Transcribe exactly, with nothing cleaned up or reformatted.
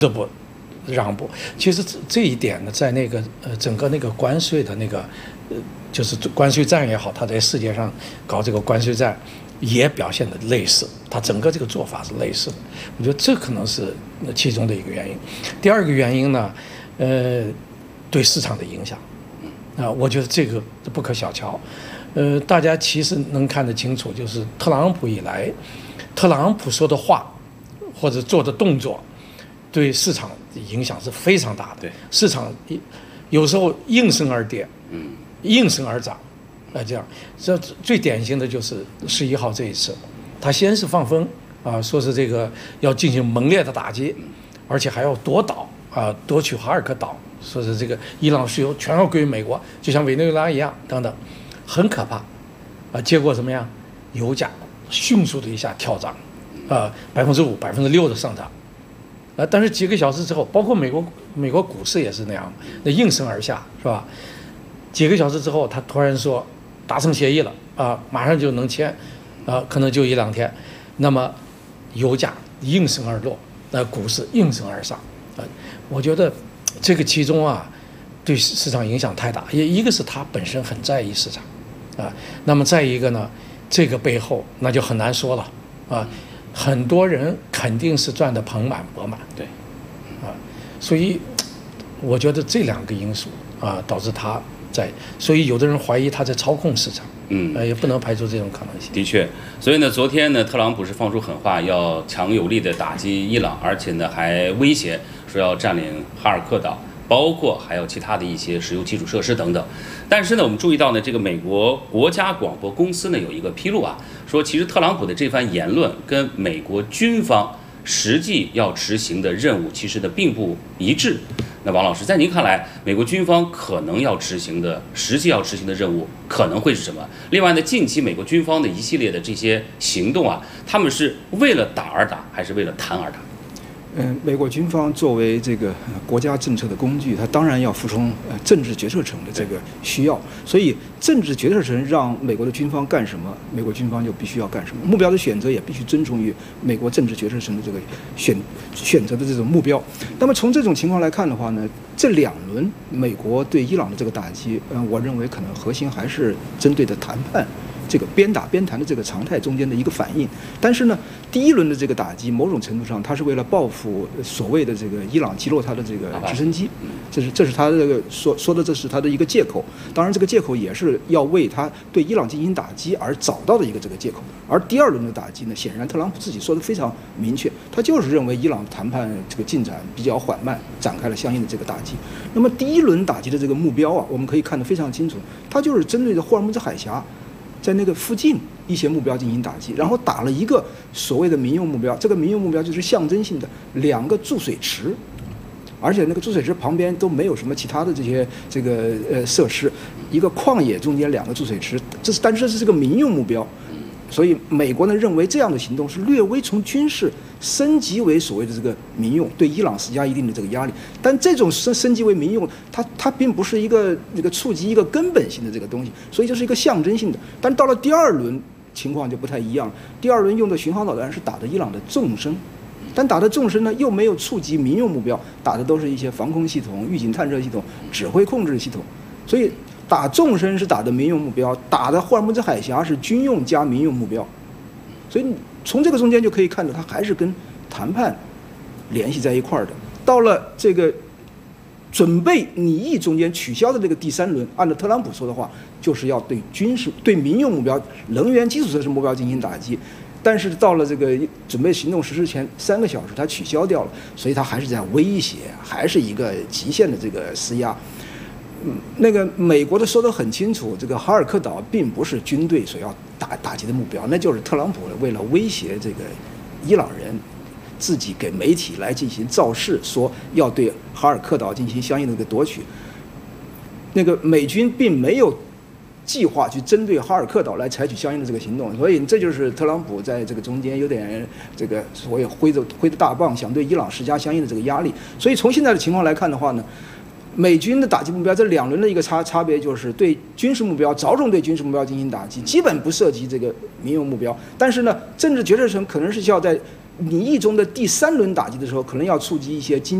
这不让步。其实这一点呢，在那个呃整个那个关税的那个呃就是关税战也好，他在世界上搞这个关税战也表现的类似，他整个这个做法是类似的。我觉得这可能是其中的一个原因。第二个原因呢，呃，对市场的影响啊、呃，我觉得这个不可小瞧。呃，大家其实能看得清楚，就是特朗普以来，特朗普说的话或者做的动作，对市场影响是非常大的。 对， 市场有时候应声而跌， 嗯， 应声而涨，啊，这样，这最典型的就是十一号这一次，他先是放风啊，说是这个要进行猛烈的打击，而且还要夺岛啊，夺取哈尔科岛，说是这个伊朗石油全要归美国，就像委内瑞拉一样，等等，很可怕，啊，结果怎么样？油价迅速的一下跳涨，啊，百分之五、百分之六的上涨。啊，但是几个小时之后，包括美国美国股市也是那样，那应声而下，是吧？几个小时之后，他突然说达成协议了啊，马上就能签，啊，可能就一两天，那么油价应声而落，那股市应声而上，啊，我觉得这个其中啊，对市场影响太大，也一个是他本身很在意市场，啊，那么再一个呢，这个背后那就很难说了，啊。很多人肯定是赚得盆满钵满， 对， 啊，所以我觉得这两个因素啊，导致他在，所以有的人怀疑他在操控市场， 嗯， 呃，也不能排除这种可能性。 的确，所以呢，昨天呢，特朗普是放出狠话，要强有力的打击伊朗，而且呢，还威胁说要占领哈尔科岛，包括还有其他的一些石油基础设施等等。但是呢，我们注意到呢，这个美国国家广播公司呢有一个披露啊，说其实特朗普的这番言论跟美国军方实际要执行的任务其实呢并不一致。那王老师，在您看来，美国军方可能要执行的实际要执行的任务可能会是什么？另外呢，近期美国军方的一系列的这些行动啊，他们是为了打而打，还是为了谈而谈？ 嗯，美国军方作为这个国家政策的工具，它当然要服从呃政治决策层的这个需要，所以政治决策层让美国的军方干什么，美国军方就必须要干什么，目标的选择也必须遵从于美国政治决策层的这个选选择的这种目标。那么从这种情况来看的话呢，这两轮美国对伊朗的这个打击，嗯，我认为可能核心还是针对的谈判。这个边打边谈的这个常态中间的一个反应，但是呢，第一轮的这个打击，某种程度上，它是为了报复所谓的这个伊朗击落他的这个直升机，这是这是他的这个说说的，这是他的一个借口。当然，这个借口也是要为他对伊朗进行打击而找到的一个这个借口。而第二轮的打击呢，显然特朗普自己说的非常明确，他就是认为伊朗谈判这个进展比较缓慢，展开了相应的这个打击。那么第一轮打击的这个目标啊，我们可以看得非常清楚，它就是针对着霍尔木兹海峡。在那个附近一些目标进行打击，然后打了一个所谓的民用目标，这个民用目标就是象征性的两个注水池，而且那个注水池旁边都没有什么其他的这些这个呃设施，一个旷野中间两个注水池，这是但是这是个民用目标，所以美国呢认为这样的行动是略微从军事升级为所谓的这个民用，对伊朗施加一定的这个压力。但这种升升级为民用，它它并不是一个这个触及一个根本性的这个东西，所以就是一个象征性的。但到了第二轮情况就不太一样了，第二轮用的巡航导弹是打的伊朗的纵深，但打的纵深呢又没有触及民用目标，打的都是一些防空系统、预警探测系统、指挥控制系统，所以打纵深是打的民用目标，打的霍尔木兹海峡是军用加民用目标，所以从这个中间就可以看到，它还是跟谈判联系在一块儿的。到了这个准备拟议中间取消的这个第三轮，按照特朗普说的话，就是要对军事、对民用目标、能源基础设施目标进行打击。但是到了这个准备行动实施前三个小时，他取消掉了，所以他还是在威胁，还是一个极限的这个施压。嗯，那个美国的说得很清楚，这个哈尔科岛并不是军队所要打打击的目标，那就是特朗普为了威胁这个伊朗人，自己给媒体来进行造势，说要对哈尔科岛进行相应的一个夺取。那个美军并没有计划去针对哈尔科岛来采取相应的这个行动，所以这就是特朗普在这个中间有点这个所谓挥着挥着大棒，想对伊朗施加相应的这个压力。所以从现在的情况来看的话呢，美军的打击目标这两轮的一个差差别就是对军事目标着重对军事目标进行打击，基本不涉及这个民用目标。但是呢，政治决策层可能是需要在拟议中的第三轮打击的时候，可能要触及一些经